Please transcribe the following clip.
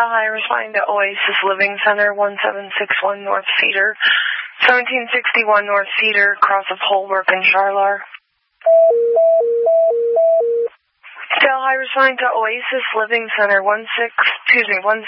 Hi, responding to Oasis Living Center, 1761 North Cedar, 1761 North Cedar, across of Holbrook and Charlar. Hi, responding to Oasis Living Center, 16,